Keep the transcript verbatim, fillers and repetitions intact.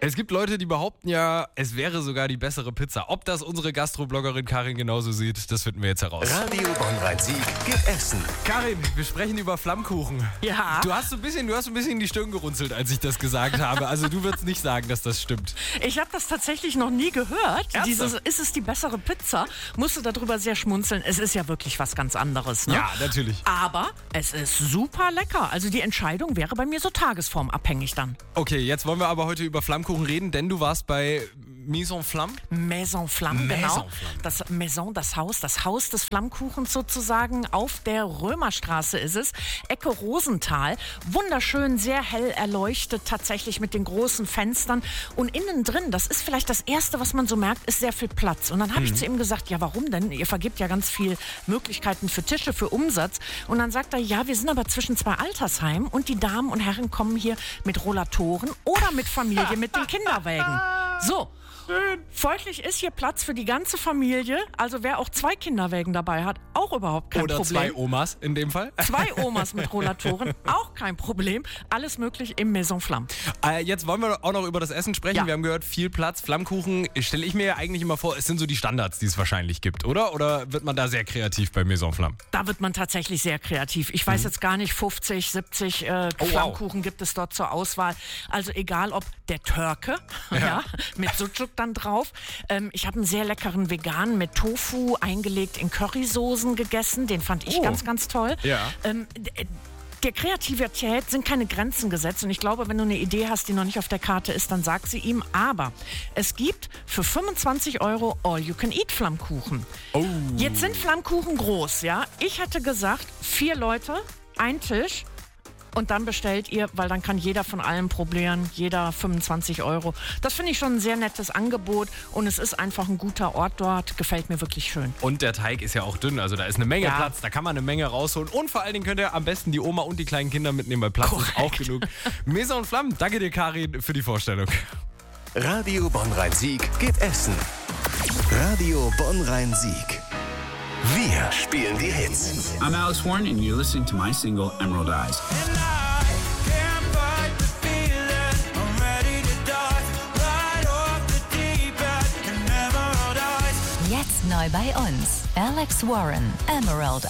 Es gibt Leute, die behaupten ja, es wäre sogar die bessere Pizza. Ob das unsere Gastrobloggerin Karin genauso sieht, das finden wir jetzt heraus. Radio Bonn-Rhein-Sieg geht essen. Karin, wir sprechen über Flammkuchen. Ja. Du hast so ein bisschen, du hast so ein bisschen die Stirn gerunzelt, als ich das gesagt habe. Also du würdest nicht sagen, dass das stimmt. Ich habe das tatsächlich noch nie gehört. Dieses, ist es die bessere Pizza? Musste darüber sehr schmunzeln. Es ist ja wirklich was ganz anderes. Ne? Ja, natürlich. Aber es ist super lecker. Also die Entscheidung wäre bei mir so tagesformabhängig dann. Okay, jetzt wollen wir aber heute über Flammkuchen reden, denn du warst bei Maison Flamme. Maison Flamme, Maison genau. Flamme. Das Maison, das Haus, das Haus des Flammkuchens sozusagen. Auf der Römerstraße ist es. Ecke Rosenthal. Wunderschön, sehr hell erleuchtet, tatsächlich mit den großen Fenstern. Und innen drin, das ist vielleicht das Erste, was man so merkt, ist sehr viel Platz. Und dann habe Mhm. ich zu ihm gesagt, ja warum denn? Ihr vergibt ja ganz viel Möglichkeiten für Tische, für Umsatz. Und dann sagt er, ja, wir sind aber zwischen zwei Altersheimen und die Damen und Herren kommen hier mit Rollatoren oder mit Familie mit den Kinderwägen. So. Folglich ist hier Platz für die ganze Familie. Also wer auch zwei Kinderwägen dabei hat, auch überhaupt kein Oder Problem. zwei Omas in dem Fall. Zwei Omas mit Rollatoren, auch kein Problem. Alles möglich im Maison Flamme. Äh, jetzt wollen wir auch noch über das Essen sprechen. Ja. Wir haben gehört, viel Platz. Flammkuchen stelle ich mir ja eigentlich immer vor, es sind so die Standards, die es wahrscheinlich gibt, oder? Oder wird man da sehr kreativ bei Maison Flamme? Da wird man tatsächlich sehr kreativ. Ich weiß jetzt gar nicht, fünfzig, siebzig äh, Oh, wow. Flammkuchen gibt es dort zur Auswahl. Also egal ob der Türke, ja. Ja. mit Sucuk dann drauf. Ähm, ich habe einen sehr leckeren veganen mit Tofu eingelegt in Currysoßen gegessen. Den fand ich Oh. ganz, ganz toll. Ja. Ähm, d- der Kreativität sind keine Grenzen gesetzt und ich glaube, wenn du eine Idee hast, die noch nicht auf der Karte ist, dann sag sie ihm. Aber es gibt für fünfundzwanzig Euro All-You-Can-Eat-Flammkuchen. Oh. Jetzt sind Flammkuchen groß, ja. Ich hätte gesagt, vier Leute, ein Tisch und dann bestellt ihr, weil dann kann jeder von allem probieren, jeder fünfundzwanzig Euro. Das finde ich schon ein sehr nettes Angebot und es ist einfach ein guter Ort dort, gefällt mir wirklich schön. Und der Teig ist ja auch dünn, also da ist eine Menge Ja. Platz, da kann man eine Menge rausholen. Und vor allen Dingen könnt ihr am besten die Oma und die kleinen Kinder mitnehmen, weil Platz ist auch genug. Maison Flamme, danke dir, Karin, für die Vorstellung. Radio Bonn-Rhein-Sieg geht essen. Radio Bonn-Rhein-Sieg. Wir spielen die Hits. I'm Alex Warren, and you're listening to my single, Emerald Eyes. Jetzt neu bei uns. Alex Warren, Emerald